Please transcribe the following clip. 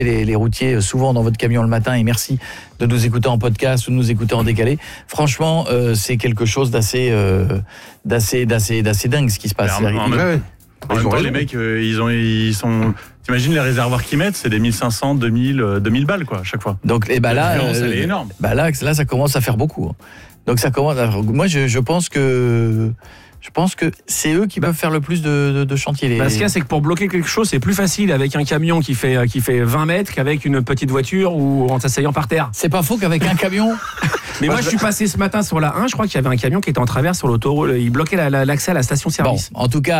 les routiers souvent dans votre camion le matin et merci de nous écouter en podcast ou de nous écouter en décalé. Franchement, c'est quelque chose d'assez dingue ce qui se passe. En même temps, les mecs, ils sont. T'imagines les réservoirs qu'ils mettent, c'est des 1500, 2000 balles quoi à chaque fois. Donc là, elle est énorme. Là, ça commence à faire beaucoup. Donc ça commence. Moi, je pense que c'est eux qui peuvent faire le plus de chantiers. Ce qu'il y a, c'est que pour bloquer quelque chose, c'est plus facile avec un camion qui fait 20 mètres qu'avec une petite voiture ou en s'asseyant par terre. C'est pas faux qu'avec un camion. Mais moi, je suis passé ce matin sur la 1, je crois qu'il y avait un camion qui était en travers sur l'autoroute. Il bloquait l'accès à la station-service. Bon, en tout cas.